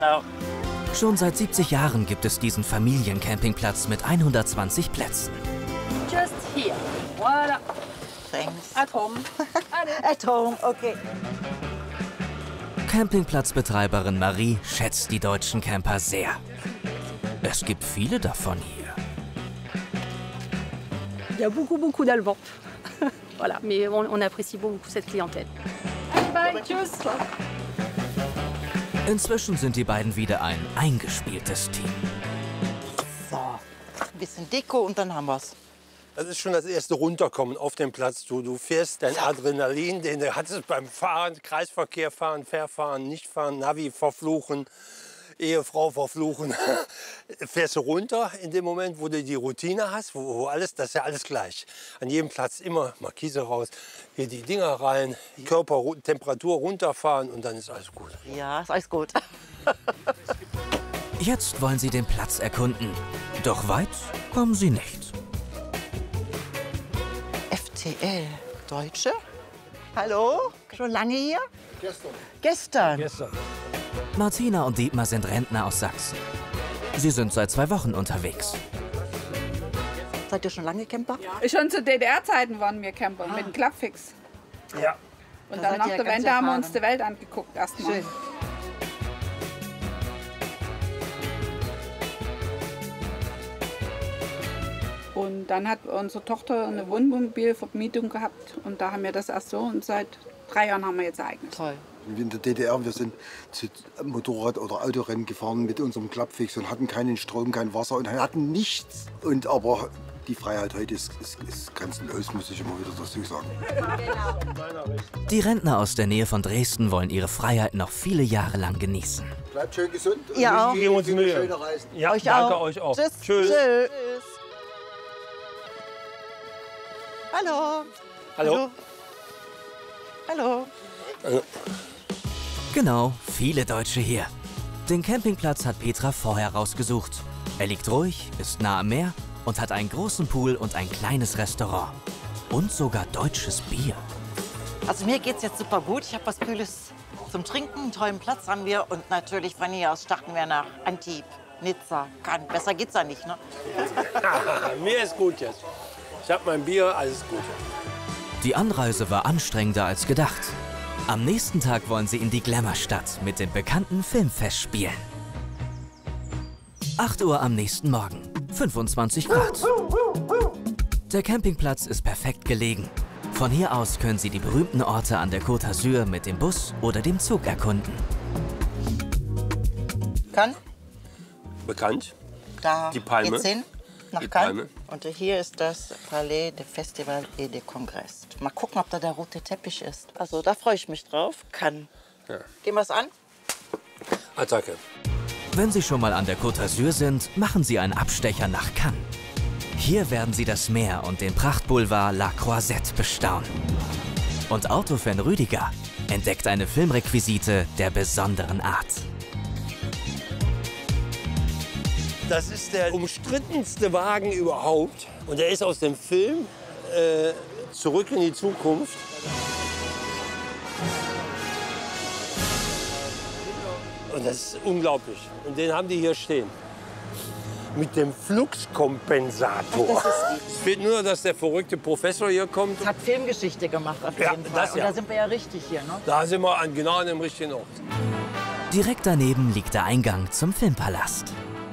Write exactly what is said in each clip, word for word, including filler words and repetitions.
No. Schon seit siebzig Jahren gibt es diesen Familiencampingplatz mit hundertzwanzig Plätzen. Just here. Voilà. Thanks. At home. At home, okay. Campingplatzbetreiberin Marie schätzt die deutschen Camper sehr. Es gibt viele davon hier. Il y a beaucoup, beaucoup d'Allemands. Voilà, mais on, on apprécie beaucoup cette clientèle. Bye, tschüss. Inzwischen sind die beiden wieder ein eingespieltes Team. So, ein bisschen Deko und dann haben wir's. Das ist schon das erste Runterkommen auf dem Platz. Du, du fährst dein Adrenalin, den du hattest beim Fahren, Kreisverkehr fahren, Verfahren, nicht fahren, Navi verfluchen, Ehefrau verfluchen. Fährst du runter in dem Moment, wo du die Routine hast, wo, wo alles, das ist ja alles gleich. An jedem Platz immer Markise raus, hier die Dinger rein, Körpertemperatur runterfahren und dann ist alles gut. Ja, ist alles gut. Jetzt wollen sie den Platz erkunden. Doch weit kommen sie nicht. F T L, Deutsche? Hallo? Schon lange hier? Gestern. Gestern? Gestern. Martina und Dietmar sind Rentner aus Sachsen. Sie sind seit zwei Wochen unterwegs. Seid ihr schon lange Camper? Ja. Schon zu D D R-Zeiten waren wir Camper ah. mit dem Klappfix. Ja. Und Da dann seid nach ihr der ganz Wende haben wir erfahren. uns die Welt angeguckt erstmal. Schön. Und dann hat unsere Tochter eine Wohnmobilvermietung gehabt und da haben wir das erst so und seit drei Jahren haben wir jetzt eigenes. Toll. Wie in der D D R, wir sind zu Motorrad- oder Autorennen gefahren mit unserem Klappfix und hatten keinen Strom, kein Wasser und hatten nichts. Und aber die Freiheit heute ist, ist, ist grenzenlos, muss ich immer wieder dazu sagen. Die Rentner aus der Nähe von Dresden wollen ihre Freiheit noch viele Jahre lang genießen. Bleibt schön gesund. Ja, auch. Wir geben uns Mühe. Schöne Reisen. Ja, Euch danke auch. euch auch. Tschüss. Tschüss. Tschüss. Hallo. Hallo. Hallo. Hallo. Genau, viele Deutsche hier. Den Campingplatz hat Petra vorher rausgesucht. Er liegt ruhig, ist nah am Meer und hat einen großen Pool und ein kleines Restaurant. Und sogar deutsches Bier. Also mir geht's jetzt super gut. Ich habe was Kühles zum Trinken, einen tollen Platz haben wir und natürlich von hier aus starten wir nach Antibes, Nizza, Cannes. Besser geht's ja nicht, ne? Mir ist gut jetzt. Ich habe mein Bier, alles gut. Die Anreise war anstrengender als gedacht. Am nächsten Tag wollen sie in die Glamourstadt mit dem bekannten Filmfestspielen. acht Uhr am nächsten Morgen, fünfundzwanzig Grad. Der Campingplatz ist perfekt gelegen. Von hier aus können Sie die berühmten Orte an der Côte d'Azur mit dem Bus oder dem Zug erkunden. Cannes, Bekannt? da Die Palme. geht's hin, nach Die Cannes. Palme. Und hier ist das Palais de Festival et de Congrès. Mal gucken, ob da der rote Teppich ist. Also da freue ich mich drauf. Cannes. Ja. Gehen wir's an? Attacke. Wenn Sie schon mal an der Côte d'Azur sind, machen Sie einen Abstecher nach Cannes. Hier werden Sie das Meer und den Prachtboulevard La Croisette bestaunen. Und Autofan Rüdiger entdeckt eine Filmrequisite der besonderen Art. Das ist der umstrittenste Wagen überhaupt. Und der ist aus dem Film äh, Zurück in die Zukunft. Und das ist unglaublich. Und den haben die hier stehen. Mit dem Fluxkompensator. Es fehlt nur, dass der verrückte Professor hier kommt. Hat Filmgeschichte gemacht auf Ja, jeden Fall. das Und ja. da sind wir ja richtig hier, ne? Da sind wir an, genau an dem richtigen Ort. Direkt daneben liegt der Eingang zum Filmpalast.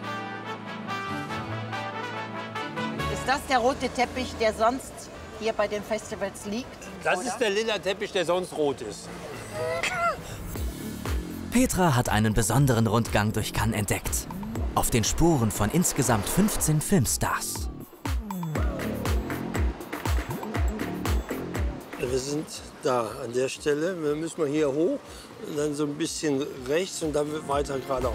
Ist das der rote Teppich, der sonst hier bei den Festivals liegt? Das oder? ist der lila Teppich, der sonst rot ist. Petra hat einen besonderen Rundgang durch Cannes entdeckt. Auf den Spuren von insgesamt fünfzehn Filmstars. Wir sind da an der Stelle. Wir müssen mal hier hoch und dann so ein bisschen rechts und dann weiter geradeaus.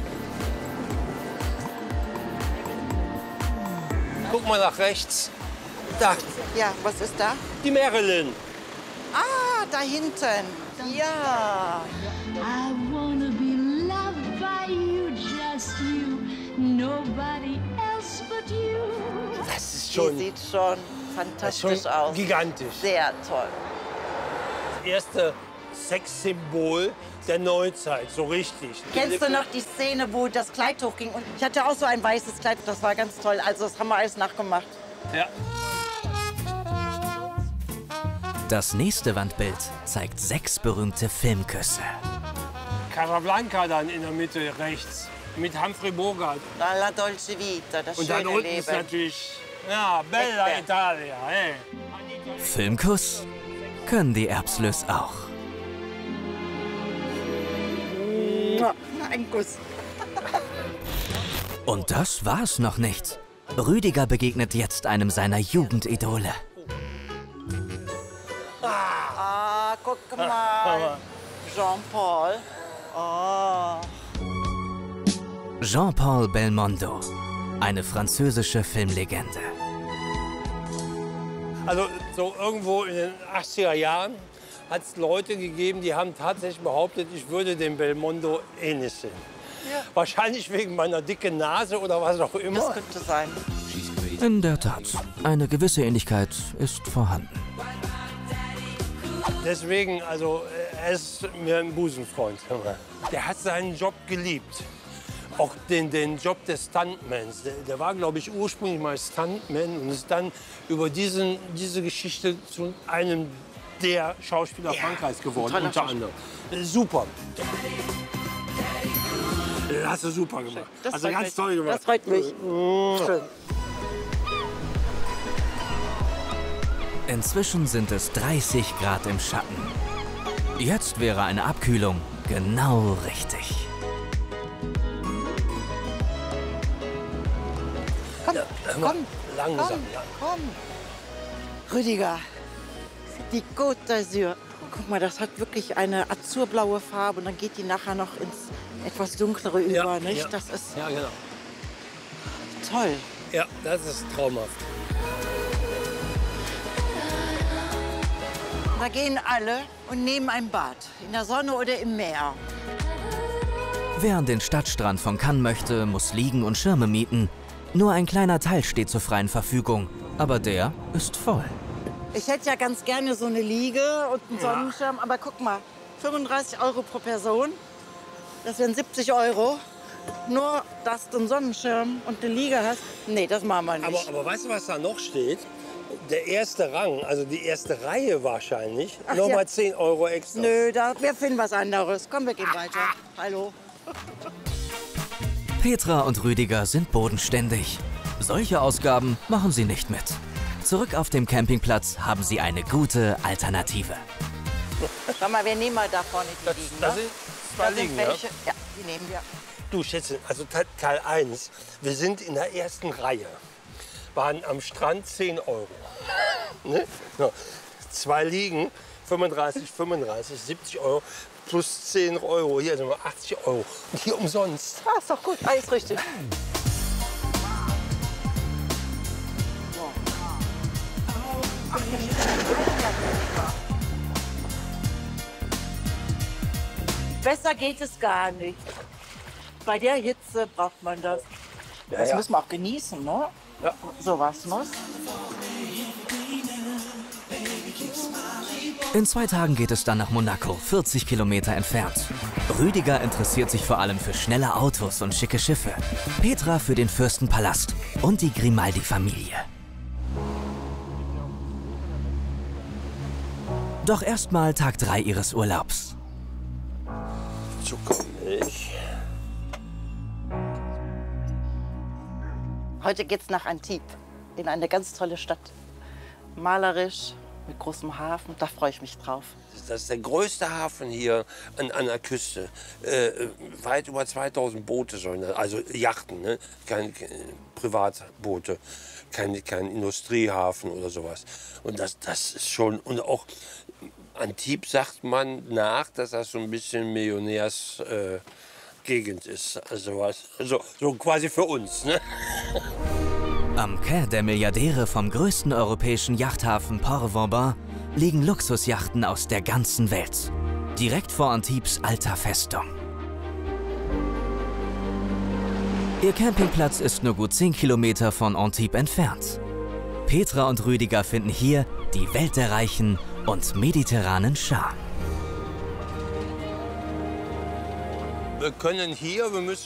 Guck mal nach rechts. Da, Ja, was ist da? die Marilyn. Ah, da hinten. Ja. I wanna be loved by you, just you, nobody else but you. Das ist Die schon, sieht schon das ist fantastisch schon aus. gigantisch. Sehr toll. Das erste Sexsymbol der Neuzeit, so richtig. Kennst du noch die Szene, wo das Kleid hochging? Und ich hatte auch so ein weißes Kleid, das war ganz toll. Also das haben wir alles nachgemacht. Ja. Das nächste Wandbild zeigt sechs berühmte Filmküsse. Casablanca dann in der Mitte rechts mit Humphrey Bogart. La, la Dolce Vita, das Und dann schöne unten Leben. ist natürlich, ja, Bella Echte. Italia. Hey. Filmkuss können die Erbslös auch. Ein Kuss. Und das war's noch nicht. Rüdiger begegnet jetzt einem seiner Jugendidole. Ah, guck mal. Jean-Paul. Oh. Jean-Paul Belmondo, eine französische Filmlegende. Also so irgendwo in den achtziger Jahren hat es Leute gegeben, die haben tatsächlich behauptet, ich würde den Belmondo ähnlich sehen. Ja. Wahrscheinlich wegen meiner dicken Nase oder was auch immer. Das könnte sein. In der Tat, eine gewisse Ähnlichkeit ist vorhanden. Deswegen, also er ist mir ein Busenfreund. Der hat seinen Job geliebt. Auch den, den Job des Stuntmans. Der, der war, glaube ich, ursprünglich mal Stuntman und ist dann über diesen, diese Geschichte zu einem der Schauspieler ja. Frankreichs geworden, Toller unter anderem. Super. Das hast du super gemacht. Das also ganz mich. toll gemacht. Das freut mich. Schön. Inzwischen sind es dreißig Grad im Schatten. Jetzt wäre eine Abkühlung genau richtig. Komm, Ja, komm, langsam. komm, Ja. komm. Rüdiger, die Côte d'Azur. Guck mal, das hat wirklich eine azurblaue Farbe und dann geht die nachher noch ins etwas dunklere über, Ja, nicht? ja. Das ist Ja, genau. toll. Ja, das ist traumhaft. Da gehen alle und nehmen ein Bad. In der Sonne oder im Meer. Wer an den Stadtstrand von Cannes möchte, muss Liegen und Schirme mieten. Nur ein kleiner Teil steht zur freien Verfügung, aber der ist voll. Ich hätte ja ganz gerne so eine Liege und einen Sonnenschirm, aber guck mal, fünfunddreißig Euro pro Person, das wären siebzig Euro. Nur, dass du einen Sonnenschirm und eine Liege hast, nee, das machen wir nicht. Aber, aber weißt du, was da noch steht? Der erste Rang, also die erste Reihe wahrscheinlich, Ach, nochmal ja. zehn Euro extra. Nö, da, wir finden was anderes. Komm, wir gehen weiter. Hallo. Petra und Rüdiger sind bodenständig. Solche Ausgaben machen sie nicht mit. Zurück auf dem Campingplatz haben sie eine gute Alternative. Schau mal, wir nehmen mal da vorne die Das, Liegen. das ne? sind zwei Da sind Liegen, ja? welche. Ja, die nehmen wir. Du Schätzchen, also Te- Teil eins, wir sind in der ersten Reihe. Waren am Strand zehn Euro. Ne? Ja. Zwei Liegen, fünfunddreißig, fünfunddreißig, siebzig Euro plus zehn Euro. Hier sind wir achtzig Euro. Und hier umsonst. Ah, ist doch gut, alles richtig. Besser geht es gar nicht. Bei der Hitze braucht man das. Ja, Das ja. müssen wir auch genießen, ne? Ja. Sowas muss. In zwei Tagen geht es dann nach Monaco, vierzig Kilometer entfernt. Rüdiger interessiert sich vor allem für schnelle Autos und schicke Schiffe. Petra für den Fürstenpalast und die Grimaldi-Familie. Doch erstmal Tag drei ihres Urlaubs. Zuckermilch. Heute geht's nach Antibes, in eine ganz tolle Stadt. Malerisch, mit großem Hafen, da freue ich mich drauf. Das ist der größte Hafen hier an, an der Küste. Äh, weit über zweitausend Boote sollen, da- also Yachten, ne? Kein, kein Privatboote, kein, kein Industriehafen oder sowas. Und das, das ist schon, und auch Antibes sagt man nach, dass das so ein bisschen Millionärsgegend äh, Gegend ist. Also was, so, so quasi für uns, ne? Am Quai der Milliardäre vom größten europäischen Yachthafen Port Vauban liegen Luxusjachten aus der ganzen Welt. Direkt vor Antibes alter Festung. Ihr Campingplatz ist nur gut zehn Kilometer von Antibes entfernt. Petra und Rüdiger finden hier die Welt der Reichen und mediterranen Charme. wir können hier, wir müssen